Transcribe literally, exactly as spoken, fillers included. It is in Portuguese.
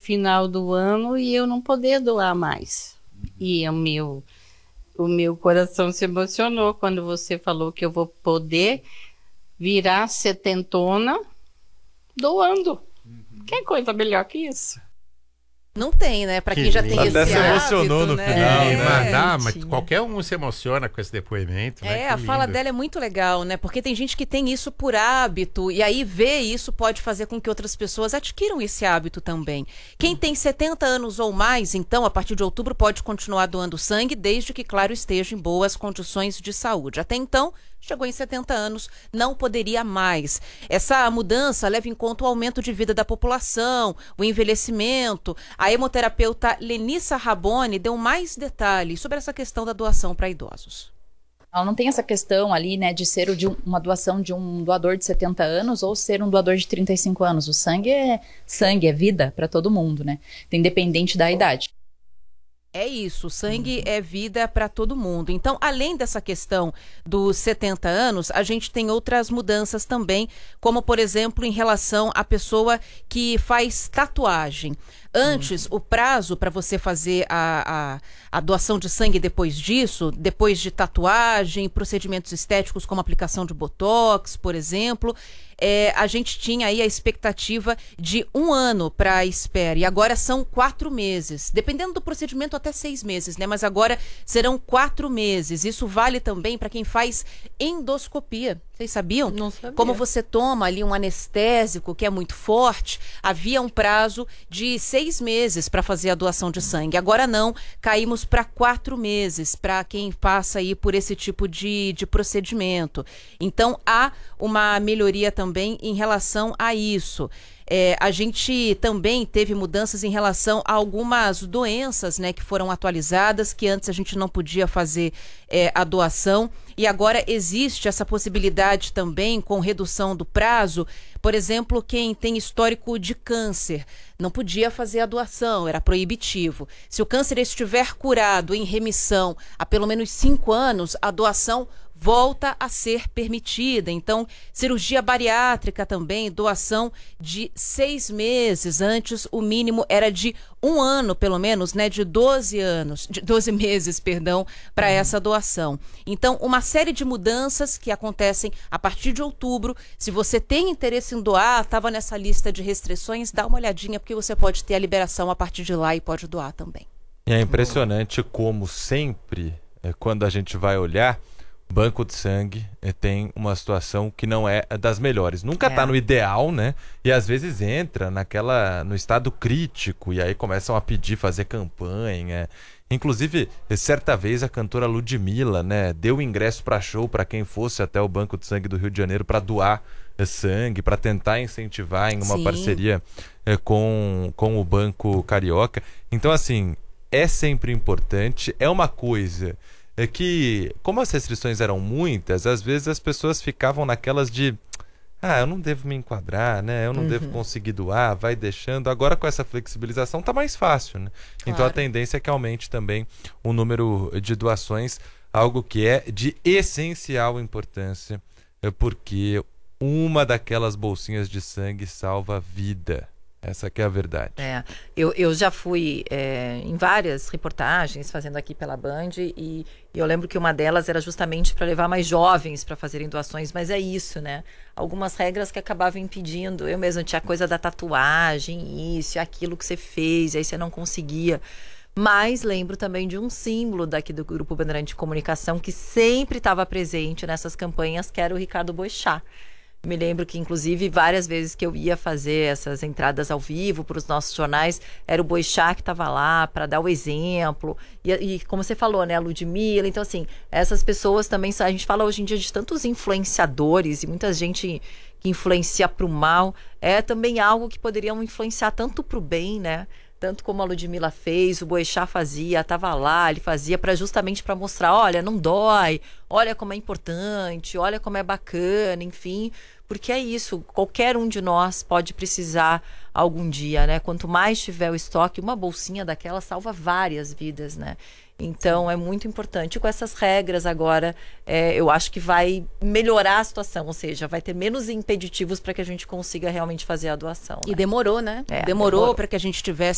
final do ano e eu não poder doar mais. E o meu, o meu coração se emocionou quando você falou que eu vou poder virar setentona doando. Uhum. Que coisa melhor que isso? Não tem, né? Para quem já tem esse hábito, hábito, se emocionou no né? final, é, né? Mas, dá, mas qualquer um se emociona com esse depoimento, né? É, Que a fala lindo. dela é muito legal, né? Porque tem gente que tem isso por hábito e aí ver isso pode fazer com que outras pessoas adquiram esse hábito também. Quem tem setenta anos ou mais, então, a partir de outubro, pode continuar doando sangue, desde que, claro, esteja em boas condições de saúde. Até então, chegou em setenta anos, não poderia mais. Essa mudança leva em conta o aumento de vida da população, o envelhecimento. A hemoterapeuta Lenissa Raboni deu mais detalhes sobre essa questão da doação para idosos. Ela não tem essa questão ali, né, de ser de um, uma doação de um doador de setenta anos ou ser um doador de trinta e cinco anos. O sangue é sangue, é vida para todo mundo, né? Independente da idade. É isso, o sangue é vida para todo mundo. Então, além dessa questão dos setenta anos, a gente tem outras mudanças também, como, por exemplo, em relação à pessoa que faz tatuagem. Antes, uhum. o prazo para você fazer a, a, a doação de sangue depois disso, depois de tatuagem, procedimentos estéticos como aplicação de botox, por exemplo, é, a gente tinha aí a expectativa de um ano para a espera, e agora são quatro meses, dependendo do procedimento até seis meses, né? Mas agora serão quatro meses. Isso vale também para quem faz endoscopia. Vocês sabiam? Não sabia. Como você toma ali um anestésico que é muito forte, havia um prazo de seis meses para fazer a doação de sangue. Agora não, caímos para quatro meses para quem passa aí por esse tipo de, de procedimento. Então há uma melhoria também em relação a isso. É, a gente também teve mudanças em relação a algumas doenças, né, que foram atualizadas, que antes a gente não podia fazer é, a doação, e agora existe essa possibilidade também com redução do prazo. Por exemplo, quem tem histórico de câncer não podia fazer a doação, era proibitivo. Se o câncer estiver curado, em remissão, há pelo menos cinco anos, a doação volta a ser permitida. Então, cirurgia bariátrica também, doação de seis meses. Antes, o mínimo era de um ano, pelo menos, né? De doze anos, de doze meses, perdão, para uhum. essa doação. Então, uma série de mudanças que acontecem a partir de outubro. Se você tem interesse em doar, estava nessa lista de restrições, dá uma olhadinha, porque você pode ter a liberação a partir de lá e pode doar também. E é impressionante como sempre, quando a gente vai olhar, banco de sangue eh, tem uma situação que não é das melhores. Nunca está é. no ideal, né? E às vezes entra naquela, no estado crítico e aí começam a pedir, fazer campanha. Inclusive, certa vez a cantora Ludmilla, né, deu ingresso para show para quem fosse até o Banco de Sangue do Rio de Janeiro para doar eh, sangue, para tentar incentivar em uma Sim. parceria eh, com, com o Banco Carioca. Então, assim, é sempre importante, é uma coisa... É que, como as restrições eram muitas, às vezes as pessoas ficavam naquelas de ah, eu não devo me enquadrar, né? Eu não uhum. devo conseguir doar, vai deixando. Agora com essa flexibilização tá mais fácil, né? Claro. Então a tendência é que aumente também o número de doações, algo que é de essencial importância, porque uma daquelas bolsinhas de sangue salva a vida. Essa que é a verdade. É, eu, eu já fui é, em várias reportagens fazendo aqui pela Band e, e eu lembro que uma delas era justamente para levar mais jovens para fazerem doações, mas é isso, né? Algumas regras que acabavam impedindo. Eu mesma tinha a coisa da tatuagem, isso e aquilo que você fez, aí você não conseguia. Mas lembro também de um símbolo daqui do Grupo Bandeirante de Comunicação que sempre estava presente nessas campanhas, que era o Ricardo Boechat. Me lembro que, inclusive, várias vezes que eu ia fazer essas entradas ao vivo para os nossos jornais, era o Boechat que estava lá para dar o exemplo. E, e como você falou, né, a Ludmilla. Então, assim, essas pessoas também... A gente fala hoje em dia de tantos influenciadores e muita gente que influencia para o mal. É também algo que poderiam influenciar tanto para o bem, né? Tanto como a Ludmilla fez, o Boechat fazia, estava lá, ele fazia para justamente para mostrar, olha, não dói, olha como é importante, olha como é bacana, enfim, porque é isso, qualquer um de nós pode precisar algum dia, né? Quanto mais tiver o estoque, uma bolsinha daquela salva várias vidas, né? Então é muito importante. E com essas regras agora, é, eu acho que vai melhorar a situação, ou seja, vai ter menos impeditivos para que a gente consiga realmente fazer a doação. E né? demorou, né? É, demorou, demorou. para que a gente tivesse